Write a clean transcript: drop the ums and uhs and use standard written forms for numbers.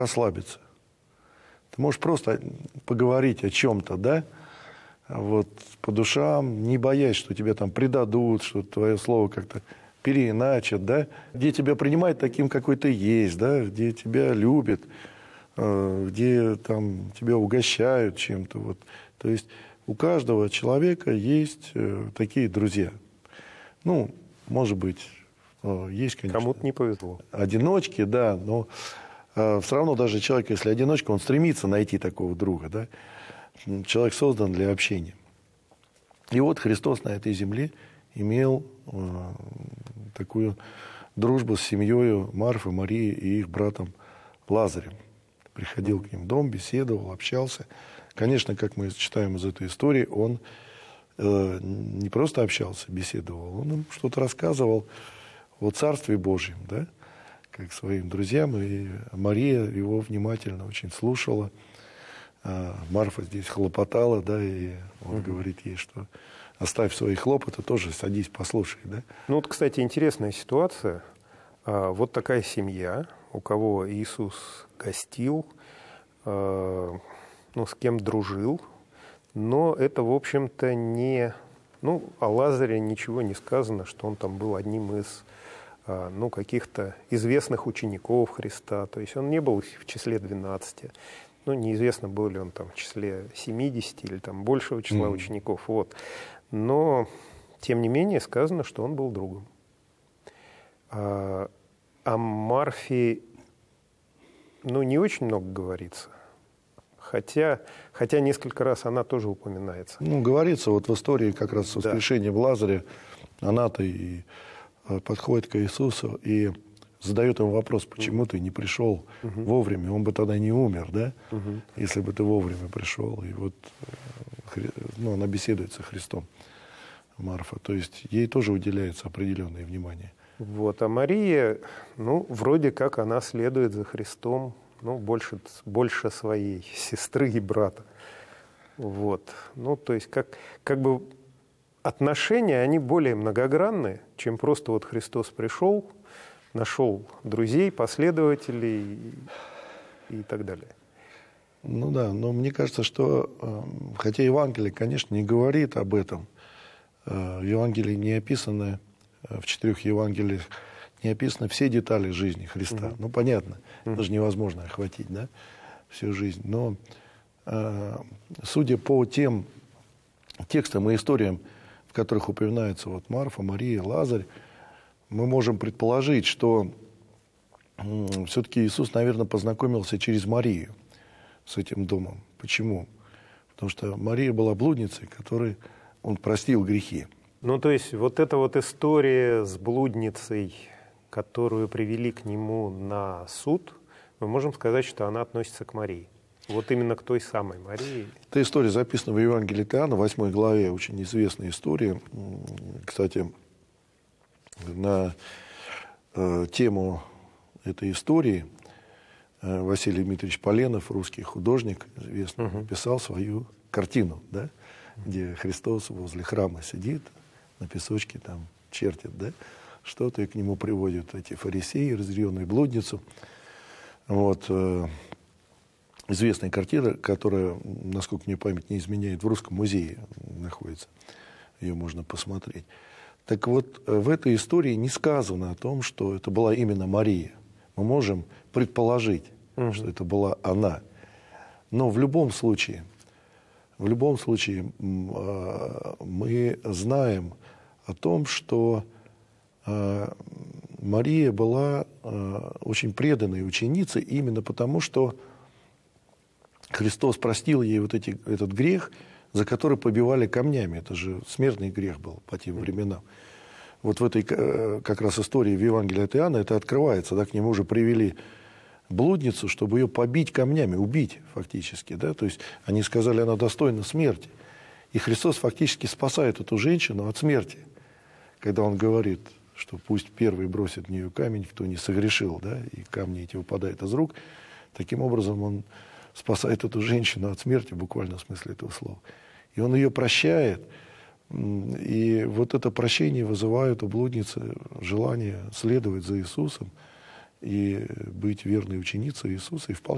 расслабиться. Ты можешь просто поговорить о чем-то, да, вот, по душам, не боясь, что тебя там предадут, что твое слово как-то переиначат, да, где тебя принимают таким, какой ты есть, да, где тебя любят, где там тебя угощают чем-то. Вот. То есть у каждого человека есть такие друзья. Ну, может быть, есть, конечно. Кому-то не повезло. Одиночки, да, но все равно даже человек, если одиночка, он стремится найти такого друга, да. Человек создан для общения. И вот Христос на этой земле имел такую дружбу с семьей Марфы, Марии и их братом Лазарем. Приходил к ним в дом, беседовал, общался. Конечно, как мы читаем из этой истории, он не просто общался, беседовал, он им что-то рассказывал о Царстве Божьем, да, как своим друзьям. И Мария его внимательно очень слушала. Марфа здесь хлопотала, да, и он говорит ей, что оставь свои хлопоты, тоже садись, послушай, да. Ну вот, кстати, интересная ситуация. Вот такая семья, у кого Иисус гостил, ну, с кем дружил, но это, в общем-то, не... Ну, о Лазаре ничего не сказано, что он там был одним из, ну, каких-то известных учеников Христа, то есть он не был в числе 12. Ну, неизвестно, был ли он там в числе 70 или там большего числа учеников. Вот. Но, тем не менее, сказано, что он был другом. О Марфе, ну, не очень много говорится. Хотя несколько раз она тоже упоминается. Ну, говорится, вот в истории как раз воскрешения в Лазаре, она-то и подходит к Иисусу и задает ему вопрос, почему ты не пришел вовремя, он бы тогда не умер, да, если бы ты вовремя пришел. И вот ну, она беседует со Христом, Марфа, то есть ей тоже уделяется определенное внимание. Вот, а Мария, ну, вроде как она следует за Христом, ну, больше своей сестры и брата. Вот, ну, то есть как бы отношения, они более многогранные, чем просто вот Христос пришел, нашел друзей, последователей и так далее. Ну да, но мне кажется, что, хотя Евангелие, конечно, не говорит об этом, в Евангелии не описаны, в 4 Евангелиях не описаны все детали жизни Христа. Ну, понятно, это же невозможно охватить, да, всю жизнь. Но, судя по тем текстам и историям, в которых упоминаются вот Марфа, Мария, Лазарь, мы можем предположить, что все-таки Иисус, наверное, познакомился через Марию с этим домом. Почему? Потому что Мария была блудницей, которой он простил грехи. Ну, то есть вот эта вот история с блудницей, которую привели к нему на суд, мы можем сказать, что она относится к Марии. Вот именно к той самой Марии. Эта история записана в Евангелии от Иоанна, 8 главе, очень известная история. Кстати, на тему этой истории Василий Дмитриевич Поленов, русский художник, известный, написал свою картину, да, где Христос возле храма сидит, на песочке там чертит, да, что-то, и к нему приводят эти фарисеи, разъяренную блудницу. Вот. Известная картина, которая, насколько мне память не изменяет, в Русском музее находится. Ее можно посмотреть. Так вот, в этой истории не сказано о том, что это была именно Мария. Мы можем предположить, что это была она. Но в любом случае мы знаем о том, что Мария была очень преданной ученицей именно потому, что Христос простил ей вот этот грех, за который побивали камнями. Это же смертный грех был по тем временам. Вот в этой как раз истории в Евангелии от Иоанна это открывается. Да, к нему уже привели блудницу, чтобы ее побить камнями, убить фактически. Да? То есть они сказали, она достойна смерти. И Христос фактически спасает эту женщину от смерти, когда он говорит, что пусть первый бросит в нее камень, кто не согрешил, да, и камни эти выпадают из рук. Таким образом он спасает эту женщину от смерти, в буквальном смысле этого слова. И он ее прощает. И вот это прощение вызывает у блудницы желание следовать за Иисусом и быть верной ученицей Иисуса. И вполне